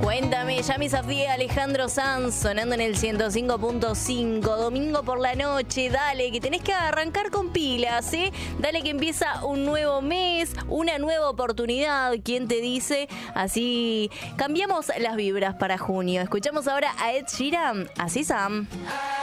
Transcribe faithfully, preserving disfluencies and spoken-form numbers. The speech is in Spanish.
Cuéntame, Yami Safdie, Alejandro Sanz, sonando en el ciento cinco punto cinco, domingo por la noche. Dale, que tenés que arrancar con pilas, ¿eh? Dale que empieza un nuevo mes, una nueva oportunidad. ¿Quién te dice? Así cambiamos las vibras para junio. Escuchamos ahora a Ed Sheeran, así Sam.